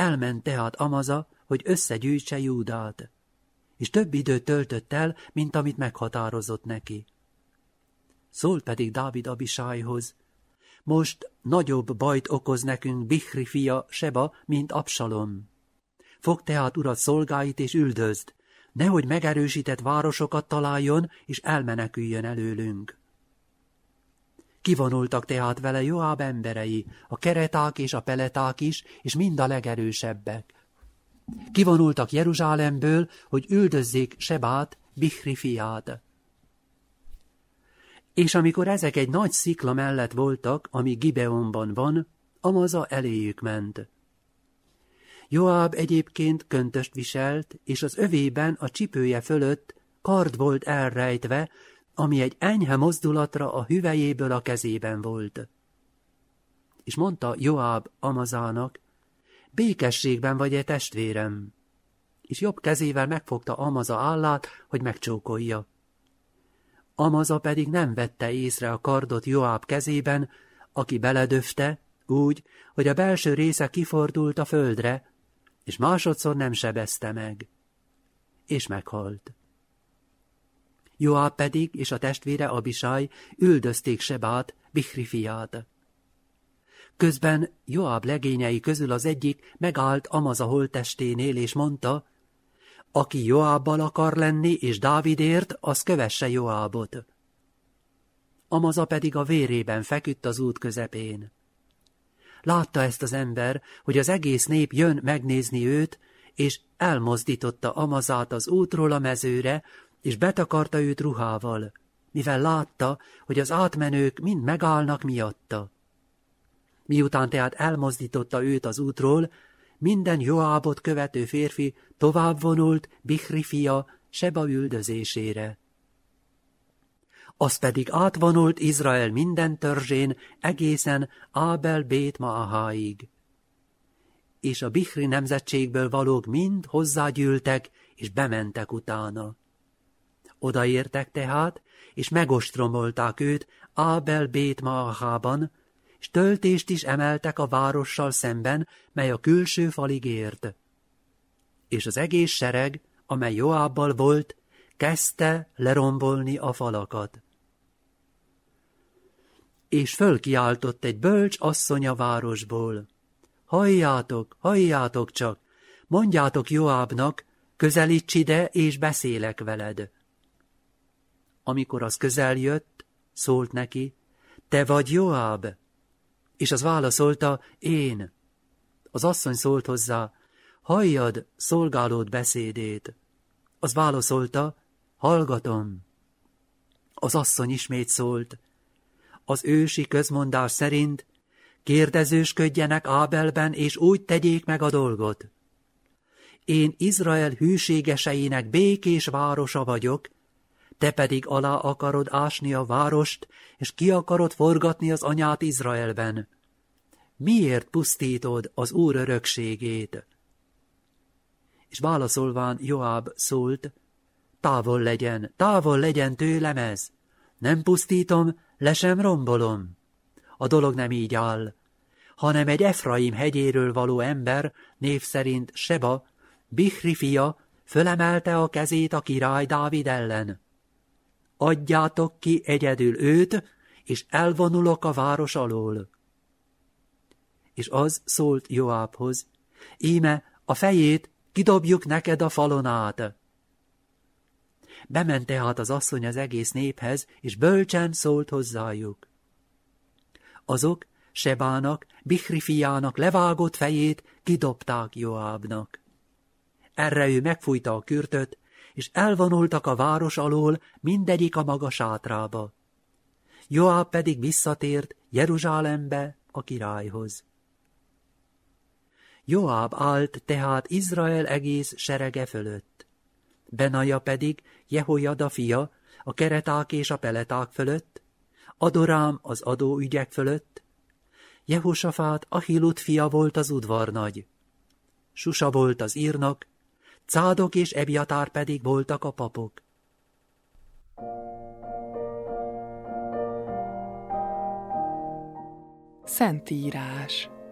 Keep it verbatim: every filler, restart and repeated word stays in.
Elment tehát Amaza, hogy összegyűjtse Júdát, és több időt töltött el, mint amit meghatározott neki. Szólt pedig Dávid Abisájhoz: most nagyobb bajt okoz nekünk Bichri fia Seba, mint Absalom. Fogd tehát urat szolgáit és üldözd, nehogy megerősített városokat találjon, és elmeneküljön előlünk. Kivonultak tehát vele Joáb emberei, a kereták és a peleták is, és mind a legerősebbek. Kivonultak Jeruzsálemből, hogy üldözzék Sebát, Bichri fiát. És amikor ezek egy nagy szikla mellett voltak, ami Gibeonban van, Amaza eléjük ment. Joáb egyébként köntöst viselt, és az övében a csipője fölött kard volt elrejtve, ami egy enyhe mozdulatra a hüvelyéből a kezében volt. És mondta Joáb Amazának: békességben vagy-e, testvérem? És jobb kezével megfogta Amaza állát, hogy megcsókolja. Amaza pedig nem vette észre a kardot Joáb kezében, aki beledöfte, úgy, hogy a belső része kifordult a földre, és másodszor nem sebezte meg, és meghalt. Joáb pedig és a testvére Abisaj üldözték Sebát, Bichri fiát. Közben Joáb legényei közül az egyik megállt Amaza holttesténél, és mondta: aki Joábbal akar lenni, és Dávidért, az kövesse Joábot. Amaza pedig a vérében feküdt az út közepén. Látta ezt az ember, hogy az egész nép jön megnézni őt, és elmozdította Amazát az útról a mezőre, és betakarta őt ruhával, mivel látta, hogy az átmenők mind megállnak miatta. Miután tehát elmozdította őt az útról, minden Joábot követő férfi tovább vonult Bichri fia Seba üldözésére. Az pedig átvonult Izrael minden törzsén egészen Ábel Bét Maaháig. És a Bichri nemzetségből valók mind hozzágyűltek, és bementek utána. Odaértek tehát, és megostromolták őt Ábel Bét Maahában, és töltést is emeltek a várossal szemben, mely a külső falig ért. És az egész sereg, amely Joábbal volt, kezdte lerombolni a falakat. És fölkiáltott egy bölcs asszony a városból: halljátok, halljátok csak, mondjátok Joábnak, közelíts ide, és beszélek veled. Amikor az közel jött, szólt neki: te vagy Joáb? És az válaszolta: én. Az asszony szólt hozzá: halljad szolgálód beszédét. Az válaszolta: hallgatom. Az asszony ismét szólt: az ősi közmondás szerint kérdezősködjenek Ábelben, és úgy tegyék meg a dolgot. Én Izrael hűségeseinek békés városa vagyok, te pedig alá akarod ásni a várost, és ki akarod forgatni az anyát Izraelben. Miért pusztítod az Úr örökségét? És válaszolván Joáb szólt: távol legyen, távol legyen tőlem ez. Nem pusztítom, le sem rombolom. A dolog nem így áll, hanem egy Efraim hegyéről való ember, név szerint Seba, Bichri fia, fölemelte a kezét a király Dávid ellen. Adjátok ki egyedül őt, és elvonulok a város alól. És az szólt Joábhoz: íme a fejét kidobjuk neked a falon át. Bement tehát az asszony az egész néphez, és bölcsen szólt hozzájuk. Azok Sebának, Bichri fiának levágott fejét kidobták Joábnak. Erre ő megfújta a kürtöt, és elvonultak a város alól, mindegyik a maga sátrába. Joáb pedig visszatért Jeruzsálembe a királyhoz. Joáb állt tehát Izrael egész serege fölött. Benaja pedig Jehojada fia, a kereták és a peleták fölött, Adorám az adóügyek fölött, Jehosafát Ahilut fia volt az udvarnagy, Susa volt az írnok, Cádok és Ebjatár pedig voltak a papok. Szentírás.